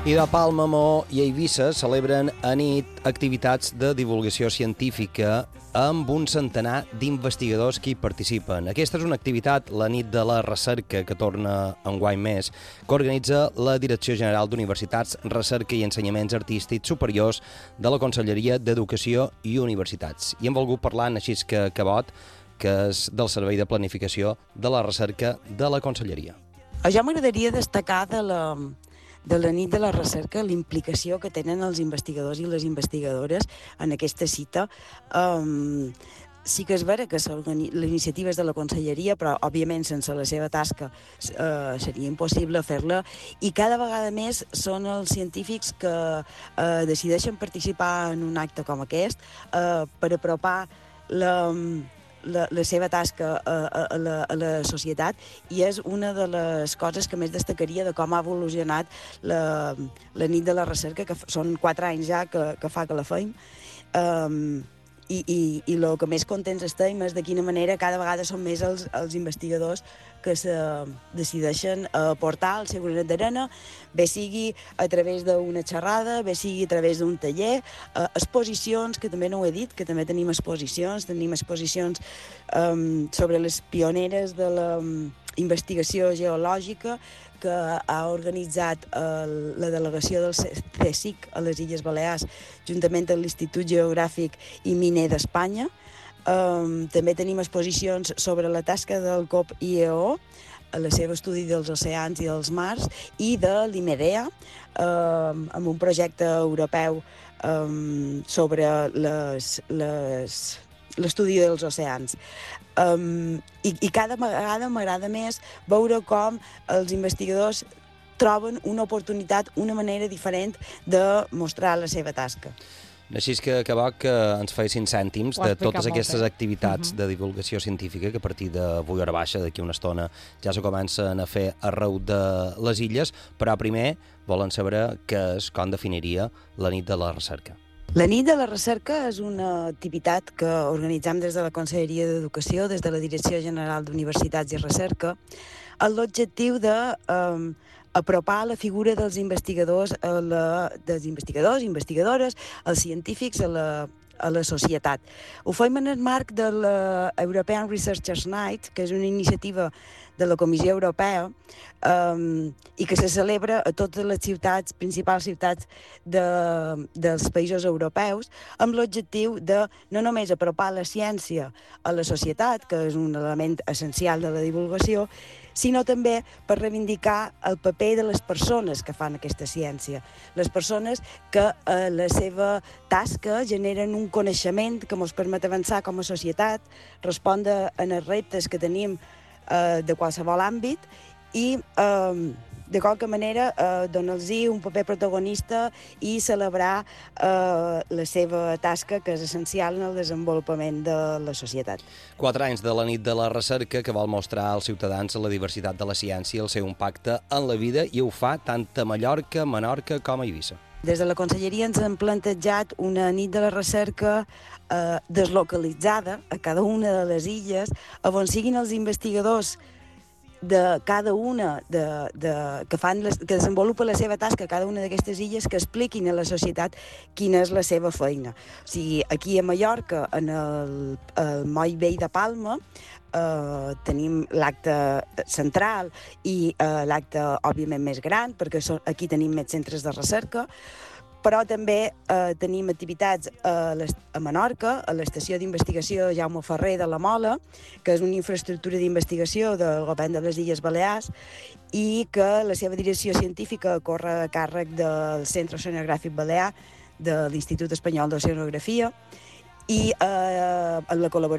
I de Palma, Maó i Eivissa celebren a nit activitats de divulgació científica amb un centenar d'investigadors que hi participen. Aquesta és una activitat, la nit de la recerca, que torna enguany més, que organitza la Direcció General d'Universitats, Recerca i Ensenyaments Artístics Superiors de la Conselleria d'Educació i Universitats. I hem volgut parlar amb Narcís Cabot, que és del Servei de Planificació de la Recerca de la Conselleria. A jo m'agradaria destacar de la nit de la recerca l'implicació que tenen els investigadors i les investigadores en aquesta cita. Sí que és vera que l'iniciativa és de la Conselleria, però òbviament sense la seva tasca seria impossible fer-la, i cada vegada més són els científics que decideixen participar en un acte com aquest per apropar la seva tasca a la societat, i és una de les coses que més destacaria de com ha evolucionat la nit de la recerca, que són 4 anys ja que fa que la fem, i el que més contents estem és de quina manera cada vegada són més els investigadors que se decideixen a aportar el seu granet d'arena, bé sigui a través d'una xerrada, bé sigui a través d'un taller, exposicions, que també no ho he dit, que també tenim exposicions sobre les pioneres de la investigació geològica que ha organitzat la delegació del CSIC a les Illes Balears, juntament amb l'Institut Geogràfic i Miner d'Espanya. També tenim exposicions sobre la tasca del COP-IEO, el seu estudi dels oceans i dels mars, i de l'IMEDEA, amb un projecte europeu sobre l'estudi dels oceans. I cada vegada m'agrada més veure com els investigadors troben una oportunitat, una manera diferent de mostrar la seva tasca. Narcís Cabot, que ens feia 5 cèntims de totes aquestes activitats de divulgació científica que a partir d'avui hora baixa, d'aquí una estona, ja se comencen a fer arreu de les illes, però primer volen saber com definiria la nit de la recerca. La nit de la recerca és una activitat que organitzem des de la Conselleria d'Educació, des de la Direcció General d'Universitats i Recerca, amb l'objectiu d'apropar la figura dels investigadors, investigadores, els científics a la societat. Ho fem en el marc de la European Researchers Night, que és una iniciativa de la Comissió Europea i que se celebra a totes les principals ciutats dels països europeus, amb l'objectiu de no només apropar la ciència a la societat, que és un element essencial de la divulgació, sinó també per reivindicar el paper de les persones que fan aquesta ciència. Les persones que a la seva tasca generen un coneixement que ens permet avançar com a societat, respondre als reptes que tenim de qualsevol àmbit i de qualque manera donar-los un paper protagonista i celebrar la seva tasca, que és essencial en el desenvolupament de la societat. 4 anys de la nit de la recerca que vol mostrar als ciutadans la diversitat de la ciència i el seu impacte en la vida, i ho fa tant a Mallorca, Menorca com a Eivissa. Des de la Conselleria ens hem plantejat una nit de la recerca deslocalitzada a cada una de les illes, on siguin els investigadors de cada una que desenvolupa la seva tasca a cada una d'aquestes illes, que expliquin a la societat quina és la seva feina. O sigui, aquí a Mallorca, en el moll vell de Palma, tenim l'acte central i l'acte, òbviament, més gran, perquè aquí tenim més centres de recerca, però també tenim activitats a Menorca, a l'estació d'investigació Jaume Ferrer de la Mola, que és una infraestructura d'investigació del govern de les Illes Balears i que la seva direcció científica corre a càrrec del Centre Oceanogràfic Balear de l'Institut Espanyol d'Oceanografia, i en la col·laboració